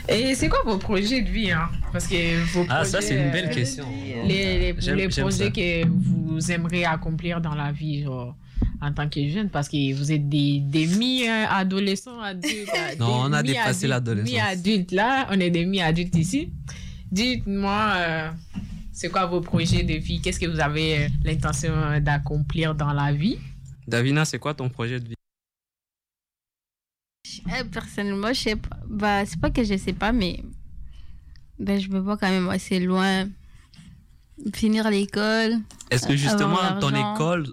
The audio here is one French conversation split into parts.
Et c'est quoi vos projets de vie, hein? Parce que vos projets, ça, c'est une belle question. Les J'aime projets ça. que vous aimeriez accomplir dans la vie, genre, en tant que jeune, parce que vous êtes des mi-adolescents, adultes. Non, on a dépassé l'adolescence. Mi-adultes, là, on est des mi-adultes ici. Dites-moi, c'est quoi vos projets de vie? Qu'est-ce que vous avez l'intention d'accomplir dans la vie? Davina, c'est quoi ton projet de vie? Personnellement, je sais pas. Bah, c'est pas que je sais pas, mais je me vois quand même assez loin. Finir l'école. Est-ce que justement avoir ton l'argent. école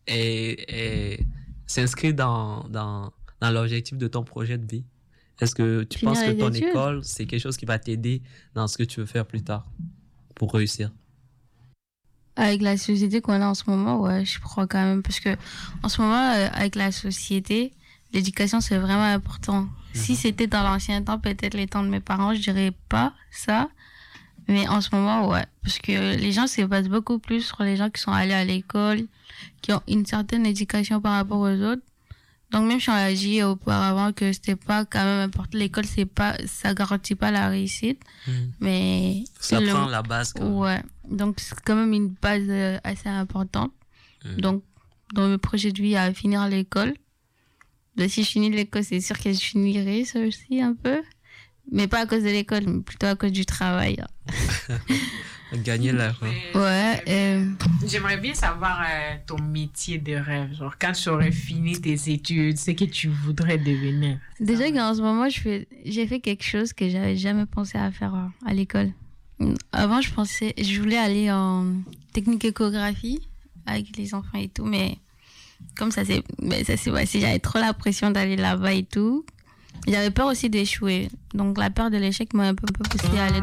s'inscrit dans l'objectif de ton projet de vie? Est-ce que tu Finir penses que les ton études. école, c'est quelque chose qui va t'aider dans ce que tu veux faire plus tard pour réussir? Avec la société qu'on a en ce moment, ouais, je crois quand même. Parce que en ce moment, avec la société, l'éducation, c'est vraiment important. Si c'était dans l'ancien temps, peut-être les temps de mes parents, je dirais pas ça. Mais en ce moment, ouais. Parce que les gens se basent beaucoup plus sur les gens qui sont allés à l'école, qui ont une certaine éducation par rapport aux autres. Donc même si on a dit auparavant que c'était pas quand même important, l'école, ça garantit pas la réussite. Mais Ça prend la base quand même. ouais. Donc c'est quand même une base assez importante. Donc dans mes projets de vie, à finir l'école. Donc, si je finis l'école, c'est sûr que je finirai ça aussi un peu. Mais pas à cause de l'école, mais plutôt à cause du travail. Gagner l'argent. Ouais. J'aimerais bien savoir ton métier de rêve. Genre, quand tu aurais fini tes études, c'est que tu voudrais devenir. Déjà qu'en ce moment, j'ai fait quelque chose que j'avais jamais pensé à faire à l'école. Avant, je voulais aller en technique échographie avec les enfants et tout, mais comme ça s'est passé, j'avais trop la pression d'aller là-bas et tout. J'avais peur aussi d'échouer. Donc la peur de l'échec m'a un peu poussé à aller